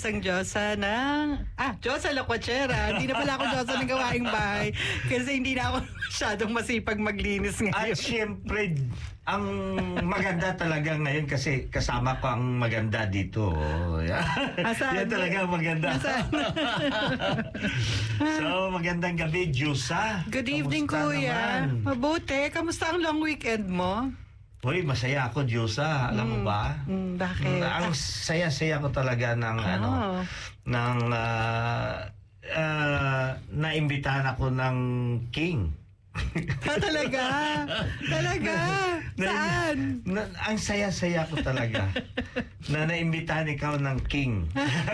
isang Diyosa ng... Diyosa Loquachera. Hindi na pala ako Diyosa ng gawaing bahay kasi hindi na ako masyadong masipag maglinis ngayon. At siyempre, ang maganda talaga ngayon kasi kasama ko ang maganda dito. Yan talaga ang maganda. So, magandang gabi, Diyosa. Good evening, Kuya. Mabuti. Kamusta ang long weekend mo? Uy, masaya ako, Diyosa. Alam mo ba? Bakit? Ang saya-saya ko talaga ng naimbitahan ako ng King. Talaga? Saan? Ang saya-saya ko talaga na naimbitahan ikaw ng King.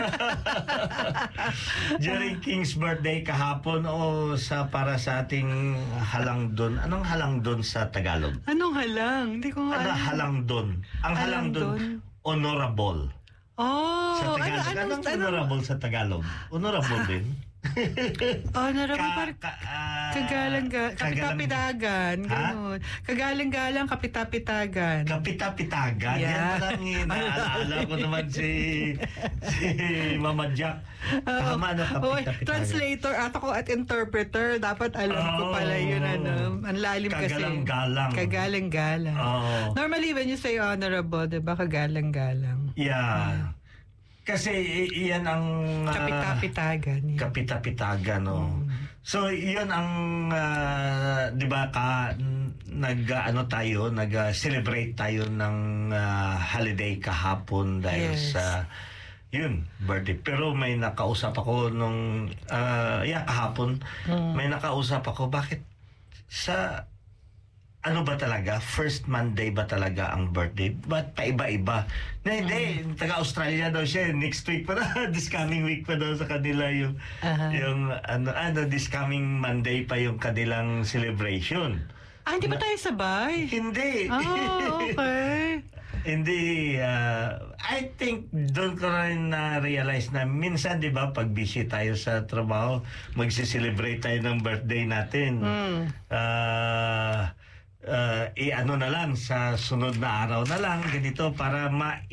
During King's birthday kahapon para sa ating halangdon. Anong halangdon sa Tagalog? Anong halang? Hindi ko nga alam. Halangdon. Ang halangdon, honorable. Oh, sa Tagalog. Anong honorable sa Tagalog? Honorable din. Honorable kapitapitagan. Ganun. Kagalang-galang kapitapitagan. Kapitapitagan? Yan parang naalala ko naman si Mama Jack. Tama na kapitapitagan. Translator ako at interpreter. Dapat alam ko pala yun. Ang lalim kasi. Kagalang-galang. Kagalang-galang. Normally when you say honorable, diba kagalang-galang? Yeah. Kasi iyan ang kapitapitagan. Kapitapitagan, no. So iyon ang 'di ba nag-celebrate tayo ng holiday kahapon dahil sa birthday. Pero may nakausap ako nung kahapon. May nakausap ako, bakit sa ano ba talaga? First Monday ba talaga ang birthday? Ba't paiba-iba? Hindi, taga-Australia daw siya. Next week pa na, this coming week pa daw sa kanila yung this coming Monday pa yung kanilang celebration. Hindi ba tayo sabay? Hindi. Okay. Hindi. I think doon ko rin na-realize na minsan, di ba, pag busy tayo sa trabaho, magsi-celebrate tayo ng birthday natin. Na lang sa sunod na araw na lang ganito para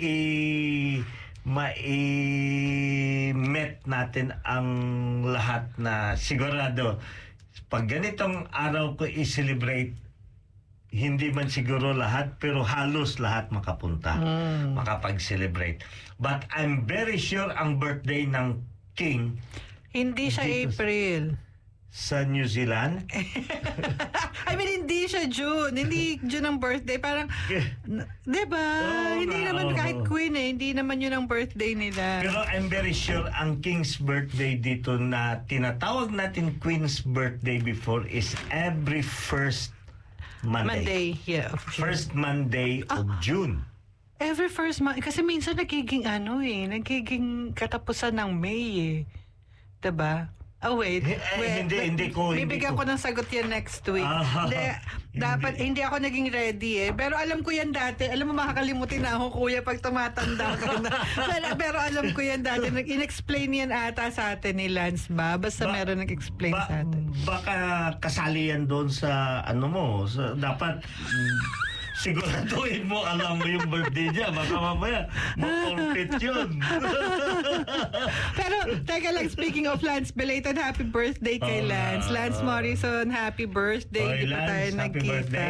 ma-met natin ang lahat na sigurado pag ganitong araw ko i-celebrate, hindi man siguro lahat pero halos lahat makapunta, makapag-celebrate. But I'm very sure ang birthday ng King hindi siya April sa New Zealand. I mean, hindi siya June. Hindi June ang birthday. Parang, diba? Hindi naman kahit Queen hindi naman yun ang birthday nila. Pero I'm very sure ang King's birthday dito na tinatawag natin Queen's birthday before is every first Monday. First Monday of June. Every first Monday. Kasi minsan nagiging nagiging katapusan ng May Diba? Hindi ko. Bibigyan ko ng sagot yan next week. Dapat, hindi ako naging ready Pero alam ko yan dati. Alam mo, makakalimutin na ako, Kuya, pag tumatanda ka na. pero alam ko yan dati. In-explain yan ata sa atin ni Lance ba? Basta meron nag-explain sa atin. Baka kasali yan doon sa dapat... siguraduhin mo, alam mo yung birthday niya. Baka mamaya, ma-forfeit yun. Pero, teka lang, speaking of Lance, belated happy birthday kay Lance. Lance Morrison, happy birthday. Di pa tayo nagkita.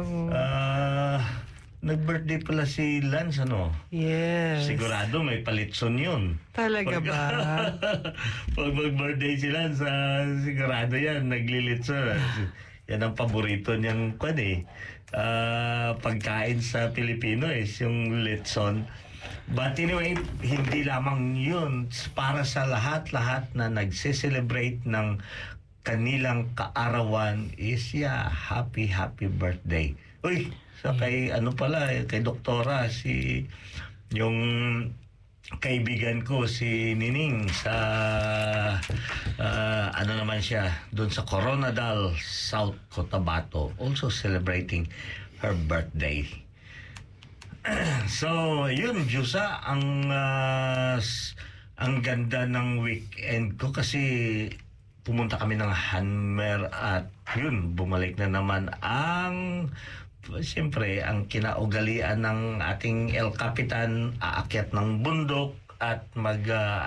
Nag-birthday pala si Lance, Yes. Sigurado may palitson yun. Talaga ba? Pag mag-birthday si Lance, sigurado yan, naglilitson. Yan ang paborito niyang pagkain sa Pilipino yung litson. But anyway, hindi lamang yun. Para sa lahat na nagse-celebrate ng kanilang kaarawan is happy birthday. Uy, kay kay Doktora, yung kaibigan ko si Nining sa naman siya doon sa Coronadal, South Cotabato, also celebrating her birthday. So yun, Diyosa, ang ganda ng weekend ko kasi pumunta kami ng Hanmer at yun, bumalik na naman siyempre, ang kinaugalian ng ating El Capitan, aakyat ng bundok at